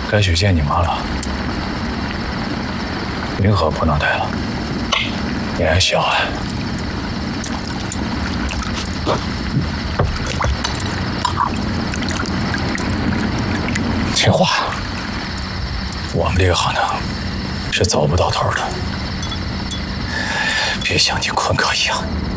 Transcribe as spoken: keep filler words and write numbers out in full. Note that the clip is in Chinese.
该去见你妈了。云河不能待了，你还小啊。听话，我们这个行当是走不到头的，别像你坤哥一样。